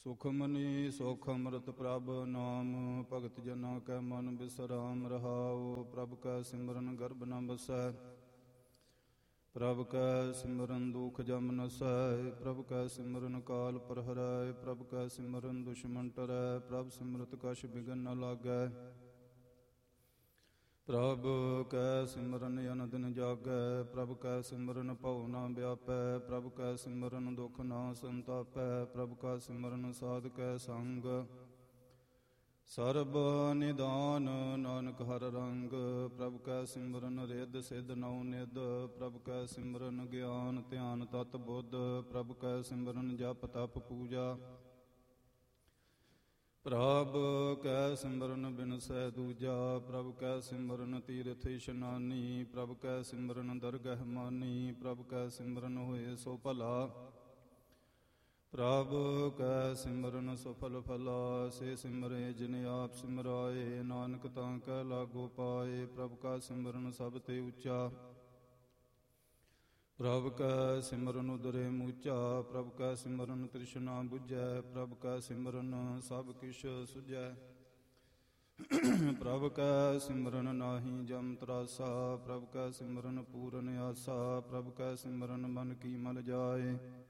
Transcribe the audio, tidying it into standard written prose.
ਸੁਖਮਨੀ ਸੁਖ ਅੰਮ੍ਰਿਤ ਪ੍ਰਭ ਨਾਮ, ਭਗਤ ਜਨਾਂ ਕੈ ਮਨ ਬਿਸਰਾਮ ਰਹਾਉ। ਪ੍ਰਭ ਕੈ ਸਿਮਰਨ ਗਰਭ ਨ ਬਸੈ, ਪ੍ਰਭ ਕੈ ਸਿਮਰਨ ਦੁਖ ਜਮ ਨਸੈ। ਪ੍ਰਭ ਕੈ ਸਿਮਰਨ ਕਾਲ ਪ੍ਰਹਰੈ, ਪ੍ਰਭ ਕੈ ਸਿਮਰਨ ਦੁਸ਼ਮਨ ਟਰੈ। ਪ੍ਰਭ ਸਿਮਰਤ ਕਛ ਬਿਘਨ ਨ ਲਾਗੈ, ਪ੍ਰਭ ਕੈ ਸਿਮਰਨ ਅਨਦਿਨ ਜਾਗੈ। ਪ੍ਰਭ ਕੈ ਸਿਮਰਨ ਭਉ ਨ ਵਿਆਪੈ, ਪ੍ਰਭ ਕੈ ਸਿਮਰਨ ਦੁਖ ਨ ਸੰਤਾਪੈ। ਪ੍ਰਭ ਕੈ ਸਿਮਰਨ ਸਾਧ ਕੈ ਸੰਗ, ਸਰਬ ਨਿਦਾਨ ਨਾਨਕ ਹਰ ਰੰਗ। ਪ੍ਰਭ ਕੈ ਸਿਮਰਨ ਰਿੱਧ ਸਿੱਧ ਨਉ ਨਿਧ, ਪ੍ਰਭ ਕੈ ਸਿਮਰਨ ਗਿਆਨ ਧਿਆਨ ਤਤ ਬੁੱਧ। ਪ੍ਰਭ ਕੈ ਸਿਮਰਨ ਜਪ ਤਪ ਪੂਜਾ, ਪ੍ਰਭ ਕੈ ਸਿਮਰਨ ਬਿਨਸੈ ਦੂਜਾ। ਪ੍ਰਭ ਕੈ ਸਿਮਰਨ ਤੀਰਥ ਇਸ਼ਨਾਨੀ, ਪ੍ਰਭ ਕੈ ਸਿਮਰਨ ਦਰਗਹਿ ਮਾਨੀ। ਪ੍ਰਭ ਕੈ ਸਿਮਰਨ ਹੋਏ ਸੋ ਭਲਾ, ਪ੍ਰਭ ਕੈ ਸਿਮਰਨ ਸਫਲ ਫਲਾ। ਸੇ ਸਿਮਰੇ ਜਿਨ ਆਪ ਸਿਮਰਾਏ, ਨਾਨਕ ਤਾਂ ਕੈ ਲਾਗੋ ਪਾਏ। ਪ੍ਰਭ ਕਾ ਸਿਮਰਨ ਸਭ ਤੇ ਉੱਚਾ, ਪ੍ਰਭ ਕੈ ਸਿਮਰਨ ਉਦਰੇ ਮੂਚਾ। ਪ੍ਰਭ ਕੈ ਸਿਮਰਨ ਤ੍ਰਿਸ਼ਨਾ ਬੁਝੈ, ਪ੍ਰਭ ਕੈ ਸਿਮਰਨ ਸਭ ਕਿਛ ਸੁਝੈ। ਪ੍ਰਭ ਕੈ ਸਿਮਰਨ ਨਾਹੀ ਜਮ ਤਰਾਸਾ, ਪ੍ਰਭ ਕੈ ਸਿਮਰਨ ਪੂਰਨ ਆਸਾ। ਪ੍ਰਭ ਕੈ ਸਿਮਰਨ ਮਨ ਕੀ ਮਲ ਜਾਏ,